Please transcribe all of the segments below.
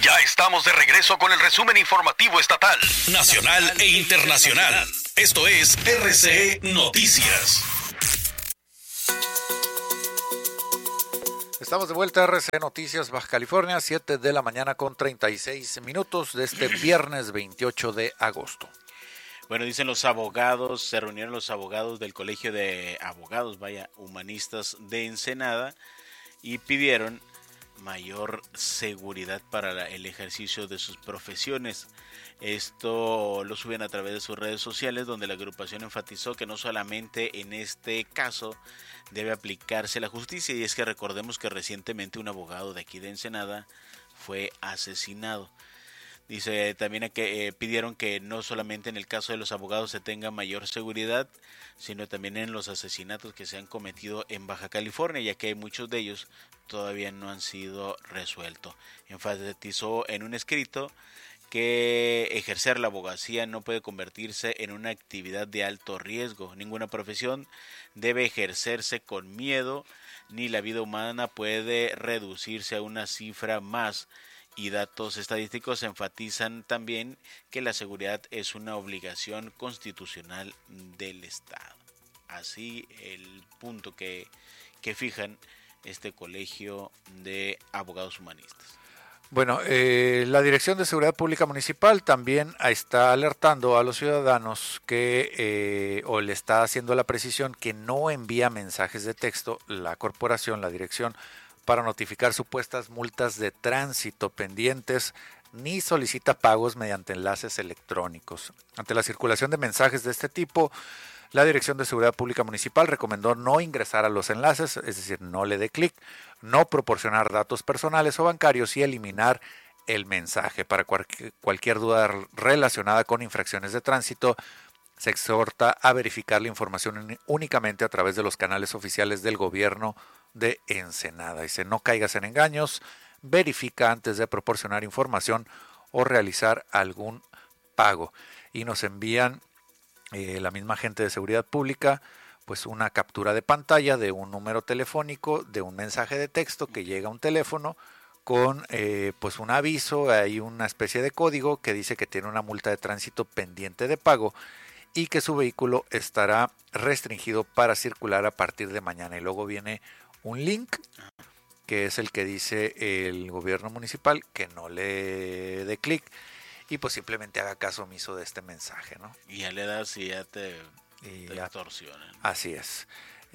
Ya estamos de regreso con el resumen informativo estatal, nacional e internacional. Esto es RCE Noticias. Estamos de vuelta a RCE Noticias Baja California, 7 de la mañana con 36 minutos de este viernes 28 de agosto. Bueno, dicen los abogados, se reunieron los abogados del Colegio de Abogados, Humanistas de Ensenada, y pidieron mayor seguridad para el ejercicio de sus profesiones. Esto lo suben a través de sus redes sociales, donde la agrupación enfatizó que no solamente en este caso debe aplicarse la justicia, y es que recordemos que recientemente un abogado de aquí de Ensenada fue asesinado. Dice también que pidieron que no solamente en el caso de los abogados se tenga mayor seguridad, sino también en los asesinatos que se han cometido en Baja California, ya que muchos de ellos todavía no han sido resueltos. Enfatizó en un escrito que ejercer la abogacía no puede convertirse en una actividad de alto riesgo. Ninguna profesión debe ejercerse con miedo, ni la vida humana puede reducirse a una cifra más. Y datos estadísticos enfatizan también que la seguridad es una obligación constitucional del Estado. Así el punto que fijan este Colegio de Abogados Humanistas. Bueno, la Dirección de Seguridad Pública Municipal también está alertando a los ciudadanos que, o le está haciendo la precisión que no envía mensajes de texto la corporación, la dirección, para notificar supuestas multas de tránsito pendientes, ni solicita pagos mediante enlaces electrónicos. Ante la circulación de mensajes de este tipo, la Dirección de Seguridad Pública Municipal recomendó no ingresar a los enlaces, es decir, no le dé clic, no proporcionar datos personales o bancarios y eliminar el mensaje. Para cualquier duda relacionada con infracciones de tránsito, se exhorta a verificar la información únicamente a través de los canales oficiales del gobierno de Ensenada. Dice, no caigas en engaños, verifica antes de proporcionar información o realizar algún pago. Y nos envían la misma gente de seguridad pública pues una captura de pantalla de un número telefónico, de un mensaje de texto que llega a un teléfono con pues un aviso, hay una especie de código que dice que tiene una multa de tránsito pendiente de pago y que su vehículo estará restringido para circular a partir de mañana. Y luego viene un link que es el que dice el gobierno municipal que no le dé clic y pues simplemente haga caso omiso de este mensaje, ¿no? Y ya le das y ya te extorsionan. Así es.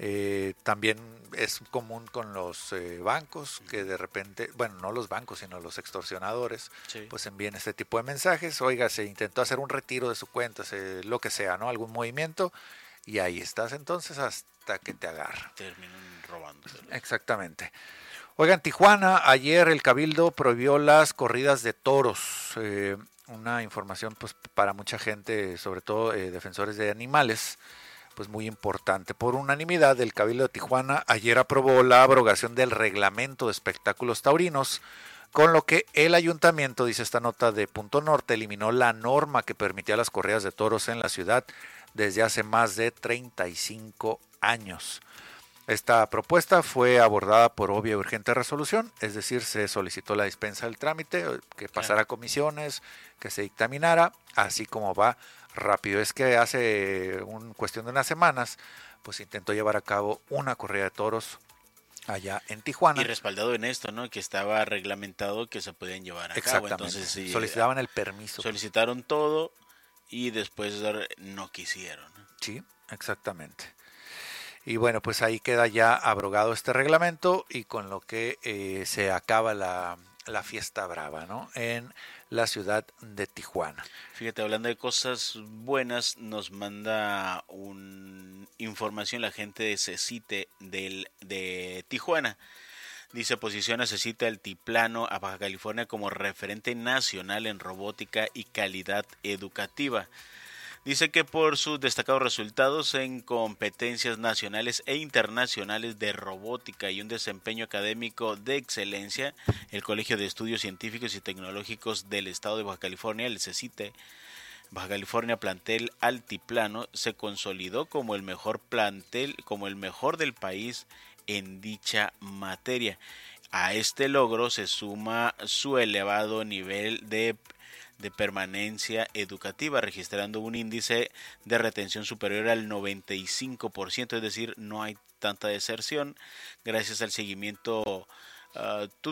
También es común con los bancos que de repente, bueno, no los bancos sino los extorsionadores, sí, pues envían este tipo de mensajes. Oiga, se intentó hacer un retiro de su cuenta, lo que sea, ¿no? Algún movimiento, y ahí estás entonces hasta que te agarra. Terminan robándose. Exactamente. Oiga, en Tijuana ayer el Cabildo prohibió las corridas de toros. Una información pues para mucha gente, sobre todo defensores de animales, pues muy importante. Por unanimidad, el Cabildo de Tijuana ayer aprobó la abrogación del reglamento de espectáculos taurinos, con lo que el ayuntamiento, dice esta nota de Punto Norte, eliminó la norma que permitía las corridas de toros en la ciudad desde hace más de 35 años. Esta propuesta fue abordada por obvia y urgente resolución, es decir, se solicitó la dispensa del trámite, que pasara a comisiones, que se dictaminara, así como va rápido. Es que hace cuestión de unas semanas, pues intentó llevar a cabo una corrida de toros allá en Tijuana. Y respaldado en esto, ¿no? Que estaba reglamentado que se podían llevar a cabo. Exactamente. Entonces, sí, solicitaban el permiso. Solicitaron todo y después no quisieron. Sí, exactamente. Y bueno, pues ahí queda ya abrogado este reglamento y con lo que se acaba la fiesta brava, ¿no? En la ciudad de Tijuana. Fíjate, hablando de cosas buenas, nos manda información la gente de CECITE de Tijuana. Dice, posiciona CECITE Altiplano a Baja California como referente nacional en robótica y calidad educativa. Dice que por sus destacados resultados en competencias nacionales e internacionales de robótica y un desempeño académico de excelencia, el Colegio de Estudios Científicos y Tecnológicos del Estado de Baja California, el CECITE, Baja California Plantel Altiplano, se consolidó como el mejor plantel, como el mejor del país en dicha materia. A este logro se suma su elevado nivel de permanencia educativa, registrando un índice de retención superior al 95%, es decir, no hay tanta deserción gracias al seguimiento